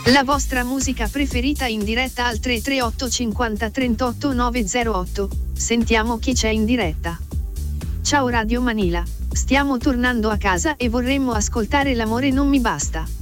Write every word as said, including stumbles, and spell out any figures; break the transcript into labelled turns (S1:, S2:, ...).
S1: La vostra musica preferita in diretta al tre tre otto cinquanta trentotto nove zero otto. Sentiamo chi c'è in diretta. Ciao Radio Manila, stiamo tornando a casa e vorremmo ascoltare L'amore non mi basta.